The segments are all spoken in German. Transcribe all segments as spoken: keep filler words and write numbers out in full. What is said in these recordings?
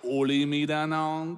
alle miteinander.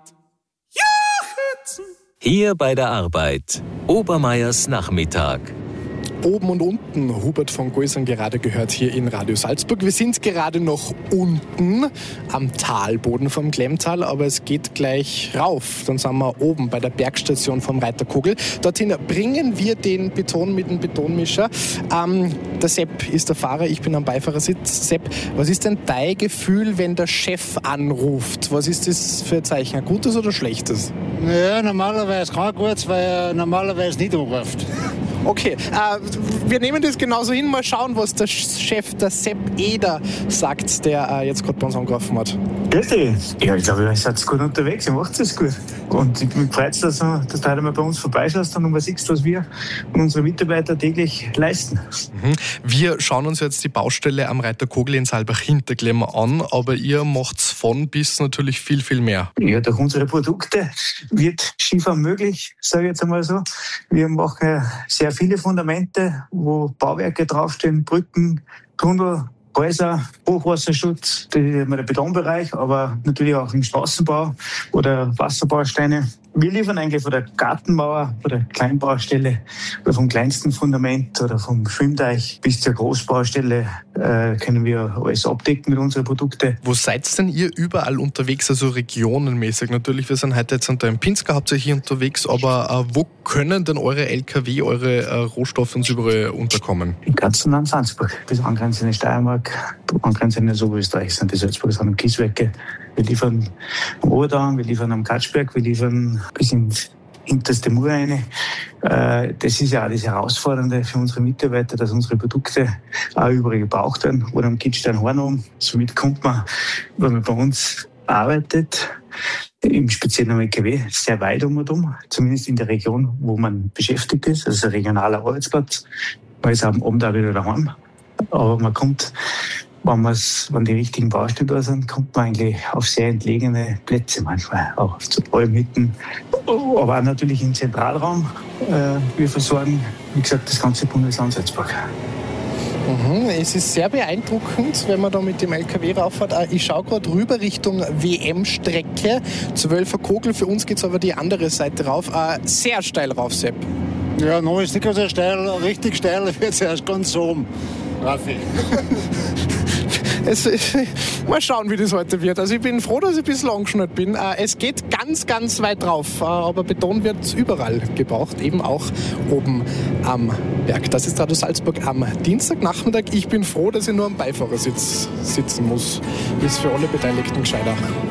Ja, Hützen! Hier bei der Arbeit. Obermeiers Nachmittag. Oben und unten, Hubert von Goisern gerade gehört hier in Radio Salzburg. Wir sind gerade noch unten am Talboden vom Glemmtal, aber es geht gleich rauf. Dann sind wir oben bei der Bergstation vom Reiterkogel. Dorthin bringen wir den Beton mit dem Betonmischer. Ähm, der Sepp ist der Fahrer, ich bin am Beifahrersitz. Sepp, was ist denn dein Gefühl, wenn der Chef anruft? Was ist das für ein Zeichen? Ein gutes oder schlechtes? Naja, normalerweise kein gutes, weil er normalerweise nicht anruft. Okay, äh, wir nehmen das genauso hin. Mal schauen, was der Chef, der Sepp Eder, sagt, der äh, jetzt gerade bei uns angerufen hat. Grüß dich. Ja, ich glaube, ihr seid gut unterwegs, ihr macht es gut. Und ich mich freut es, dass, dass du heute mal bei uns vorbeischaust und mal siehst, was wir und unsere Mitarbeiter täglich leisten. Mhm. Wir schauen uns jetzt die Baustelle am Reiterkogel in Saalbach-Hinterklemmer an, aber ihr macht von bis natürlich viel, viel mehr. Ja, durch unsere Produkte wird Skifahren möglich, sage ich jetzt einmal so. Wir machen sehr viele Fundamente, wo Bauwerke draufstehen, Brücken, Tunnel, Häuser, Hochwasserschutz, das ist immer der Betonbereich, aber natürlich auch im Straßenbau oder Wasserbausteine. Wir liefern eigentlich von der Gartenmauer, von der Kleinbaustelle oder vom kleinsten Fundament oder vom Schwimmteich bis zur Großbaustelle äh, können wir alles abdecken mit unseren Produkten. Wo seid denn ihr überall unterwegs, also regionenmäßig? Natürlich, wir sind heute jetzt unter im Pinzgau hauptsächlich unterwegs, aber äh, wo können denn eure L K W, eure äh, Rohstoffe uns überall unterkommen? Im ganzen Land Salzburg, bis angrenzende Steiermark, angrenzende Oberösterreich sind die Salzburger, sind am Kieswerke. Wir liefern am Oberdam, wir liefern am Katschberg, wir liefern bis ins hinterste Mur rein. Das ist ja auch das Herausfordernde für unsere Mitarbeiter, dass unsere Produkte auch überall gebraucht werden oder am Kitzsteinhorn um. Somit kommt man, wenn man bei uns arbeitet, im speziellen am L K W, sehr weit um und um, zumindest in der Region, wo man beschäftigt ist. Das ist ein regionaler Arbeitsplatz. Man ist am Abend auch wieder daheim. Aber man kommt, wenn, man's, wenn die richtigen Baustellen da sind, kommt man eigentlich auf sehr entlegene Plätze manchmal, auch zu Almhütten, aber auch natürlich im Zentralraum. Wir versorgen, wie gesagt, das ganze Bundesland Salzburg. Mhm, es ist sehr beeindruckend, wenn man da mit dem L K W rauffährt. Ich schaue gerade rüber Richtung W M-Strecke. Zwölfer Kogel, für uns geht es aber die andere Seite rauf. Sehr steil rauf, Sepp. Ja, noch ist nicht so steil, richtig steil wird es erst ganz oben. Raffi. Es, mal schauen, wie das heute wird. Also ich bin froh, dass ich ein bisschen angeschnallt bin. Es geht ganz, ganz weit drauf, aber Beton wird überall gebraucht, eben auch oben am Berg. Das ist Radio Salzburg am Dienstagnachmittag. Ich bin froh, dass ich nur am Beifahrersitz sitzen muss. Ist für alle Beteiligten gescheiter.